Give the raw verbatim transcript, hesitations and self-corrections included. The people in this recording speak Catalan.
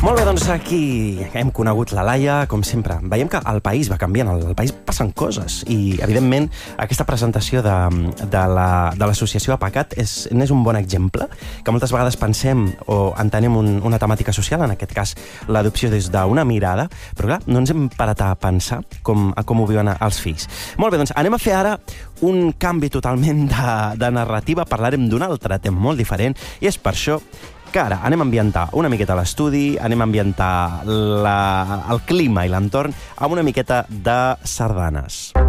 Molt bé, doncs aquí hem conegut la Laia, com sempre. Veiem que el país va canviant, el país passen coses i, evidentment, aquesta presentació de, de l'associació APACAT és, és un bon exemple, que moltes vegades pensem o entenem un, una temàtica social, en aquest cas l'adopció des d'una mirada, però clar, no ens hem parat a pensar com, a com ho viuen els fills. Molt bé, doncs anem a fer ara un canvi totalment de, de narrativa, parlarem d'un altre tema molt diferent, i és per això que ara anem a ambientar una miqueta l'estudi, anem a ambientar la, el clima i l'entorn amb una miqueta de sardanes.